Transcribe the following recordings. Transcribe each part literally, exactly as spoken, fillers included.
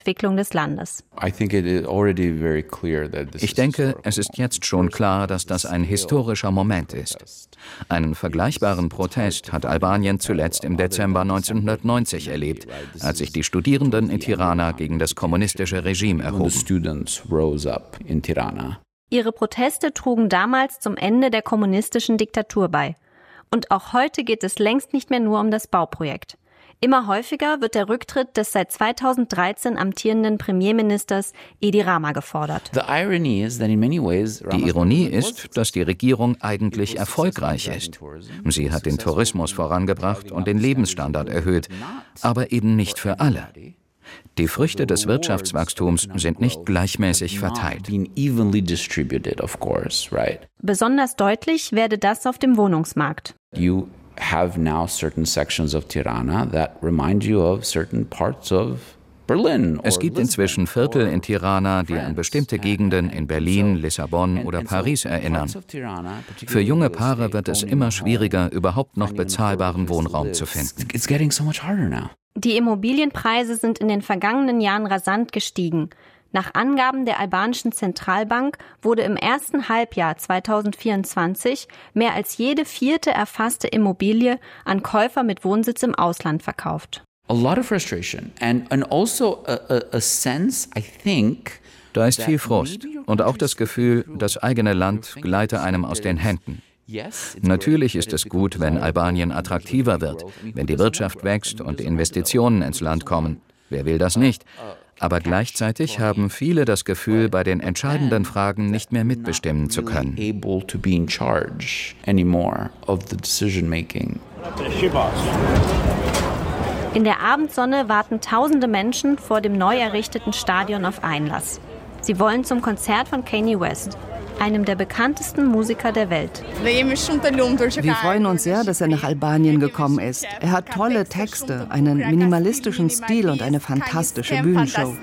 Entwicklung des Landes. Ich denke, es ist jetzt schon klar, dass das ein historischer Moment ist. Einen vergleichbaren Protest hat Albanien zuletzt im Dezember neunzehnhundertneunzig erlebt, als sich die Studierenden in Tirana gegen das kommunistische Regime erhoben. Ihre Proteste trugen damals zum Ende der kommunistischen Diktatur bei. Und auch heute geht es längst nicht mehr nur um das Bauprojekt. Immer häufiger wird der Rücktritt des seit zweitausenddreizehn amtierenden Premierministers Edi Rama gefordert. Die Ironie ist, dass die Regierung eigentlich erfolgreich ist. Sie hat den Tourismus vorangebracht und den Lebensstandard erhöht, aber eben nicht für alle. Die Früchte des Wirtschaftswachstums sind nicht gleichmäßig verteilt. Besonders deutlich werde das auf dem Wohnungsmarkt. You have now certain sections of Tirana that remind you of certain parts of Berlin. Es gibt inzwischen Viertel in Tirana, die an bestimmte Gegenden in Berlin, Lissabon oder Paris erinnern. Für junge Paare wird es immer schwieriger, überhaupt noch bezahlbaren Wohnraum zu finden. Die Immobilienpreise sind in den vergangenen Jahren rasant gestiegen. Nach Angaben der albanischen Zentralbank wurde im ersten Halbjahr zweitausendvierundzwanzig mehr als jede vierte erfasste Immobilie an Käufer mit Wohnsitz im Ausland verkauft. A lot of frustration and and also a, a, a sense, I think, da ist viel Frust und auch das Gefühl, das eigene Land gleite einem aus den Händen. Natürlich ist es gut, wenn Albanien attraktiver wird, wenn die Wirtschaft wächst und Investitionen ins Land kommen. Wer will das nicht? Aber gleichzeitig haben viele das Gefühl, bei den entscheidenden Fragen nicht mehr mitbestimmen zu können. In der Abendsonne warten tausende Menschen vor dem neu errichteten Stadion auf Einlass. Sie wollen zum Konzert von Kanye West, einem der bekanntesten Musiker der Welt. Wir freuen uns sehr, dass er nach Albanien gekommen ist. Er hat tolle Texte, einen minimalistischen Stil und eine fantastische Bühnenshow,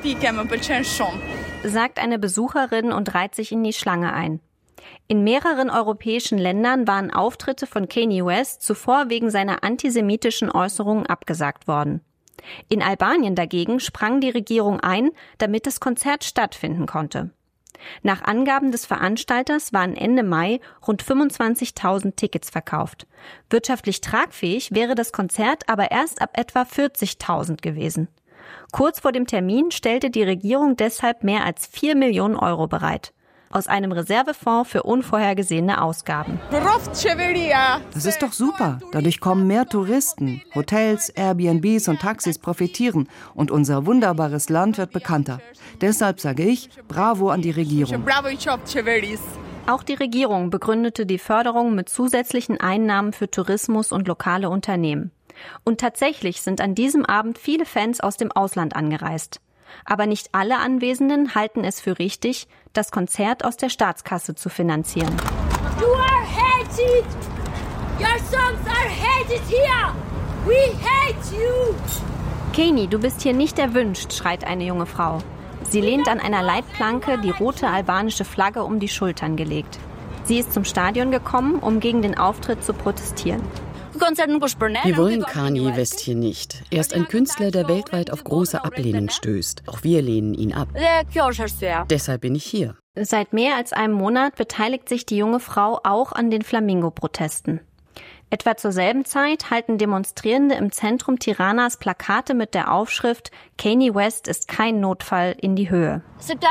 sagt eine Besucherin und reiht sich in die Schlange ein. In mehreren europäischen Ländern waren Auftritte von Kanye West zuvor wegen seiner antisemitischen Äußerungen abgesagt worden. In Albanien dagegen sprang die Regierung ein, damit das Konzert stattfinden konnte. Nach Angaben des Veranstalters waren Ende Mai rund fünfundzwanzigtausend Tickets verkauft. Wirtschaftlich tragfähig wäre das Konzert aber erst ab etwa vierzigtausend gewesen. Kurz vor dem Termin stellte die Regierung deshalb mehr als vier Millionen Euro bereit. Aus einem Reservefonds für unvorhergesehene Ausgaben. Das ist doch super. Dadurch kommen mehr Touristen. Hotels, Airbnbs und Taxis profitieren und unser wunderbares Land wird bekannter. Deshalb sage ich, bravo an die Regierung. Auch die Regierung begründete die Förderung mit zusätzlichen Einnahmen für Tourismus und lokale Unternehmen. Und tatsächlich sind an diesem Abend viele Fans aus dem Ausland angereist. Aber nicht alle Anwesenden halten es für richtig, das Konzert aus der Staatskasse zu finanzieren. You are hated. Your songs are hated here. We hate you. Keni, du bist hier nicht erwünscht, schreit eine junge Frau. Sie lehnt an einer Leitplanke, die rote albanische Flagge um die Schultern gelegt. Sie ist zum Stadion gekommen, um gegen den Auftritt zu protestieren. Wir wollen Kanye West hier nicht. Er ist ein Künstler, der weltweit auf große Ablehnung stößt. Auch wir lehnen ihn ab. Deshalb bin ich hier. Seit mehr als einem Monat beteiligt sich die junge Frau auch an den Flamingo-Protesten. Etwa zur selben Zeit halten Demonstrierende im Zentrum Tiranas Plakate mit der Aufschrift Kanye West ist kein Notfall in die Höhe.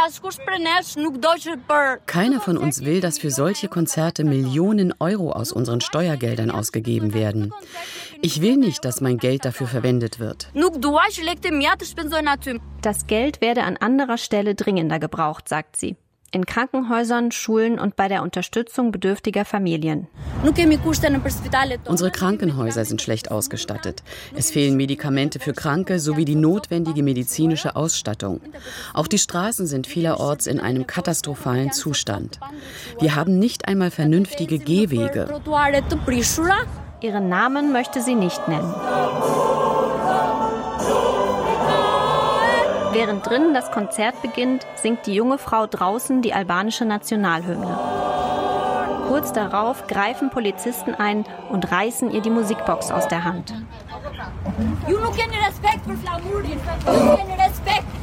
Keiner von uns will, dass für solche Konzerte Millionen Euro aus unseren Steuergeldern ausgegeben werden. Ich will nicht, dass mein Geld dafür verwendet wird. Das Geld werde an anderer Stelle dringender gebraucht, sagt sie. In Krankenhäusern, Schulen und bei der Unterstützung bedürftiger Familien. Unsere Krankenhäuser sind schlecht ausgestattet. Es fehlen Medikamente für Kranke sowie die notwendige medizinische Ausstattung. Auch die Straßen sind vielerorts in einem katastrophalen Zustand. Wir haben nicht einmal vernünftige Gehwege. Ihren Namen möchte sie nicht nennen. Während drinnen das Konzert beginnt, singt die junge Frau draußen die albanische Nationalhymne. Kurz darauf greifen Polizisten ein und reißen ihr die Musikbox aus der Hand.